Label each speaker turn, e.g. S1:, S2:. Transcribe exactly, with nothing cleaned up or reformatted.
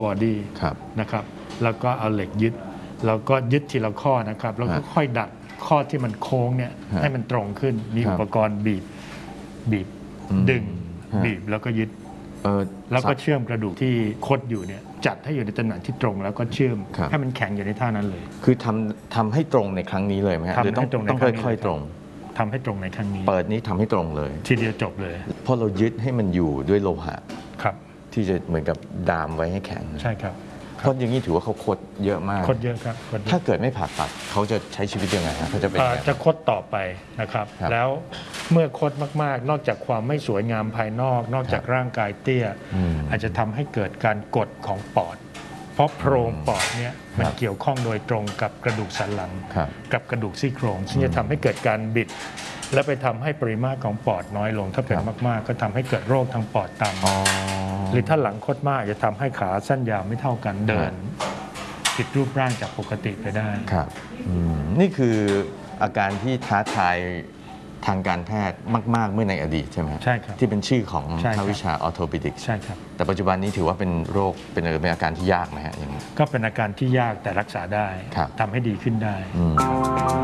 S1: บอดี้นะครับแล้วก็เอาเหล็กยึดแล้วก็ยึดทีละข้อนะครับแล้วก็ค่อยดัดข้อที่มันโค้งเนี่ยให้มันตรงขึ้นมีอุปกรณ์บีบบีบดึงบีบแล้วก็ยึดแล้วก็เชื่อมกระดูกที่คดอยู่เนี่ยจัดให้อยู่ในตำแหน่งที่ตรงแล้วก็เชื่อมให้มันแข็งอยู่ในท่านั้นเลย
S2: คือทำทำให้ตรงในครั้งนี้เลยไหมฮะหรือต้องต้องค่อยๆตรง
S1: ทำให้ตรงในครั้งนี้
S2: เปิดนี้ทำให้ตรงเลย
S1: ทีเดียวจบเลย
S2: เพราะเรายึดให้มันอยู่ด้วยโลหะ
S1: ครับ
S2: ที่จะเหมือนกับดามไว้ให้แข็ง
S1: ใช่ครับ
S2: เพราะอย่างนี้ถือว่าเขาคดเยอะมาก
S1: คดเยอะครับ
S2: ถ้าเกิดไม่ผ่าตัดเขาจะใช้ชีวิตยังไงฮะเขาจะเป็น
S1: จะคดต่อไปนะครับแล้วเมื่อคดมากๆนอกจากความไม่สวยงามภายนอกนอกจากร่างกายเตี้ยอาจจะทำให้เกิดการกดของปอดเพราะโพรงปอดเนี่ยมันเกี่ยวข้องโดยตรงกับกระดูกสันหลังกับกระดูกซี่โครงซึ่งจะทำให้เกิดการบิดและไปทำให้ปริมาตรของปอดน้อยลงถ้าเป็นมากๆก็ทำให้เกิดโรคทางปอดตามมาหรือถ้าหลังคดมากจะทำให้ขาสั้นยาวไม่เท่ากันเดินผิดรูปร่างจากปกติไปได้
S2: ครับนี่คืออาการที่ท้าทายทางการแพทย์มากๆเมื่อในอดีตใช่ไหม
S1: ใช่ครับ
S2: ที่เป็นชื่อของภาควิชาออร์โทปิดิกส์
S1: ใช่ครับ
S2: แต่ปัจจุบันนี้ถือว่าเป็นโรคเป็นอาการที่ยากไหมฮะอย่างนี้
S1: ก็เป็นอาการที่ยากแต่รักษาได้ทำให้ดีขึ้นได้